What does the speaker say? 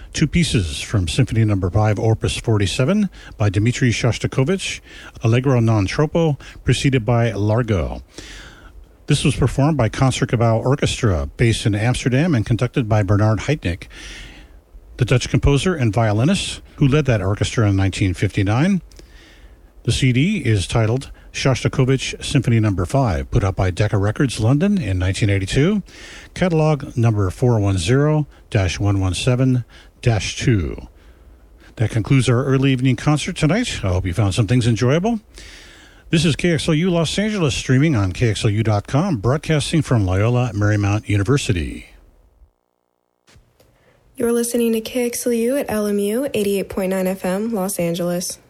two pieces from Symphony No. 5, Opus 47 by Dmitri Shostakovich, Allegro non troppo, preceded by Largo. This was performed by Concertgebouw Orchestra, based in Amsterdam and conducted by Bernard Haitink, the Dutch composer and violinist who led that orchestra in 1959. The CD is titled Shostakovich Symphony No. 5, put out by Decca Records, London in 1982, catalog number 410-117-2. That concludes our early evening concert tonight. I hope you found some things enjoyable. This is KXLU Los Angeles, streaming on KXLU.com, broadcasting from Loyola Marymount University. You're listening to KXLU at LMU 88.9 FM, Los Angeles.